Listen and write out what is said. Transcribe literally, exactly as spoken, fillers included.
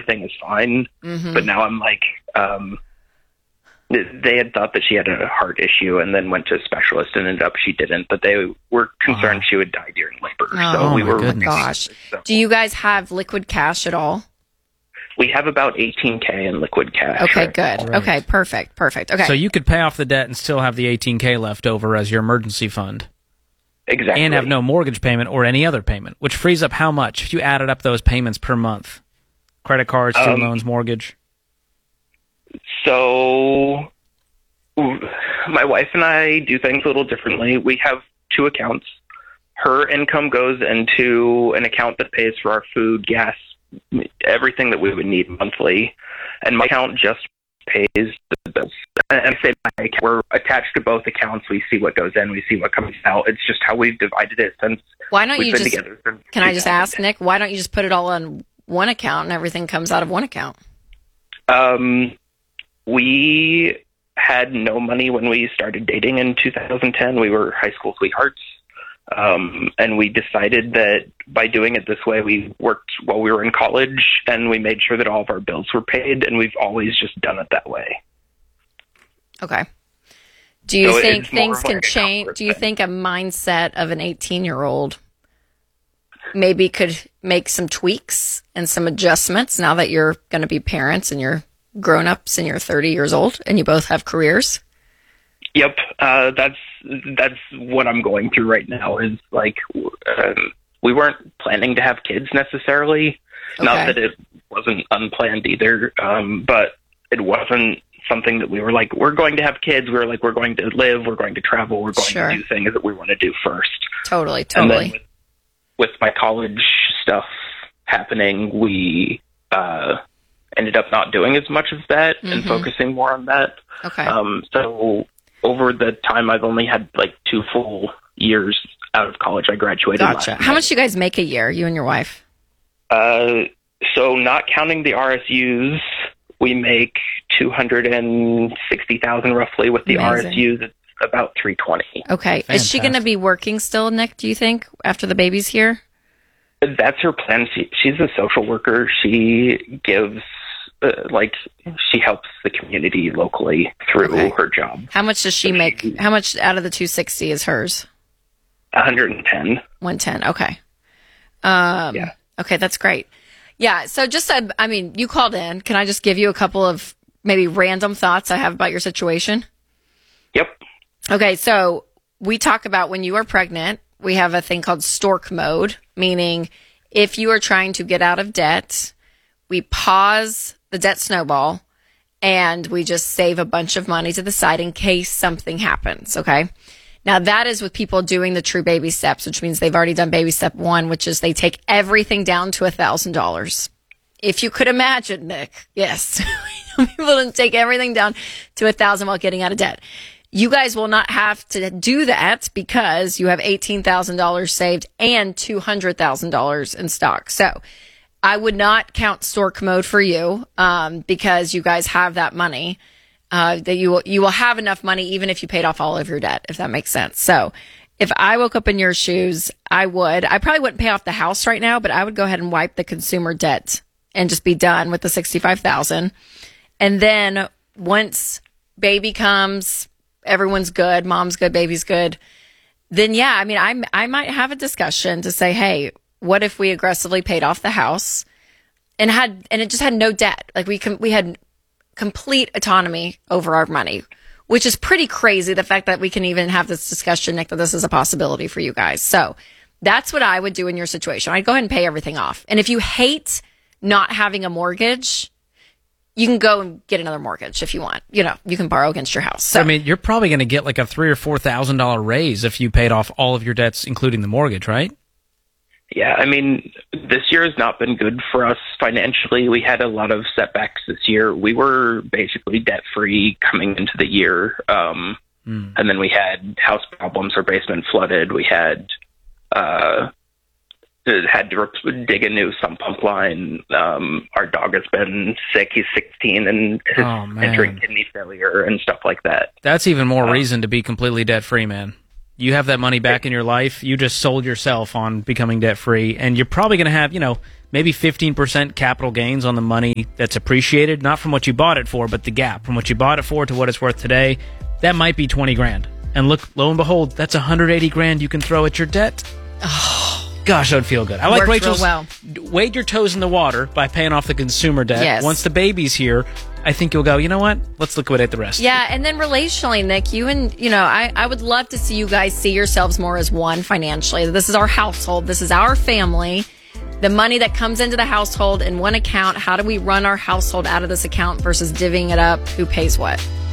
everything is fine. Mm-hmm. But now I'm like, um, they had thought that she had a heart issue and then went to a specialist and ended up she didn't, but they were concerned wow. she would die during labor. Oh, so oh we my were goodness. Gosh. So. Do you guys have liquid cash at all? We have about eighteen K in liquid cash. Okay, right good. now. Okay, perfect, perfect. Okay. So you could pay off the debt and still have the eighteen K left over as your emergency fund. Exactly. And have no mortgage payment or any other payment, which frees up how much if you added up those payments per month? Credit cards, student um, loans, mortgage? So my wife and I do things a little differently. We have two accounts. Her income goes into an account that pays for our food, gas, everything that we would need monthly. And my account just pays the bills. And I say my account, we're attached to both accounts. We see what goes in, we see what comes out. It's just how we've divided it since why don't we've you been just, together. Since can I just ask, Nick, why don't you just put it all on one account and everything comes out of one account? Um, we had no money when we started dating in two thousand ten. We were high school sweethearts. Um, and we decided that by doing it this way, we worked while we were in college and we made sure that all of our bills were paid, and we've always just done it that way. Okay. Do you So think it's more things of can like a change? comfort Do you thing. think a mindset of an eighteen-year-old maybe could make some tweaks and some adjustments now that you're going to be parents and you're grown-ups and you're thirty years old and you both have careers? Yep, uh, that's that's what I'm going through right now. Is like um, we weren't planning to have kids necessarily. Okay. Not that it wasn't unplanned either, um, but it wasn't something that we were like, we're going to have kids. We were like, we're going to live, we're going to travel, we're going Sure. to do things that we want to do first. Totally, And totally. then with, with my college stuff happening, we uh, ended up not doing as much of that and Mhm. focusing more on that. Okay. Um, so over the time, I've only had like two full years out of college. I graduated. Gotcha. last How May. much do you guys make a year, you and your wife? Uh, so not counting the R S Us, we make two hundred and sixty thousand roughly. With the Amazing. R S Us, it's about three twenty. Okay. Is she going to Fantastic. be working still, Nick, do you think, after the baby's here? That's her plan. She, she's a social worker. She gives, uh, like, she helps the community locally through Okay. her job. How much does she make? How much out of the two sixty is hers? one hundred ten. one ten. Okay. Um, Yeah. Okay, that's great. Yeah. So just, uh, I mean, you called in. Can I just give you a couple of maybe random thoughts I have about your situation? Yep. Okay. So we talk about when you are pregnant, we have a thing called stork mode, meaning if you are trying to get out of debt, we pause the debt snowball and we just save a bunch of money to the side in case something happens. Okay. Now that is with people doing the true baby steps, which means they've already done baby step one, which is they take everything down to a thousand dollars. If you could imagine, Nick, yes, people don't take everything down to a thousand while getting out of debt. You guys will not have to do that because you have eighteen thousand dollars saved and two hundred thousand dollars in stock. So I would not count stork mode for you, um, because you guys have that money. Uh, that you will, you will have enough money even if you paid off all of your debt, if that makes sense. So if I woke up in your shoes, I would, I probably wouldn't pay off the house right now, but I would go ahead and wipe the consumer debt and just be done with the sixty-five thousand. And then once baby comes, everyone's good, mom's good, baby's good. Then yeah, I mean, I, I might have a discussion to say, hey, what if we aggressively paid off the house and had, and it just had no debt? Like we can, we had complete autonomy over our money, which is pretty crazy. The fact that we can even have this discussion, Nick, that this is a possibility for you guys. So that's what I would do in your situation. I'd go ahead and pay everything off. And if you hate not having a mortgage, you can go and get another mortgage if you want. You know, you can borrow against your house. So I mean, you're probably going to get like a three or four thousand dollar raise if you paid off all of your debts, including the mortgage, right? Yeah, I mean, this year has not been good for us financially. We had a lot of setbacks this year. We were basically debt-free coming into the year. Um, Mm. And then we had house problems. Our basement flooded. We had uh, had to re- dig a new sump pump line. Um, our dog has been sick. He's sixteen and is Oh, man. entering kidney failure and stuff like that. That's even more Uh, reason to be completely debt-free, man. You have that money back in your life. You just sold yourself on becoming debt-free, and you're probably going to have, you know, maybe fifteen percent capital gains on the money that's appreciated, not from what you bought it for, but the gap from what you bought it for to what it's worth today. That might be twenty grand. And look, lo and behold, that's one hundred eighty grand you can throw at your debt. Oh, gosh, that would feel good. I like Rachel's well. wade your toes in the water by paying off the consumer debt. Yes. Once the baby's here, I think you'll go, you know what? Let's liquidate the rest. Yeah, and then relationally, Nick, you and, you know, I, I would love to see you guys see yourselves more as one financially. This is our household. This is our family. The money that comes into the household in one account, how do we run our household out of this account versus divvying it up? Who pays what?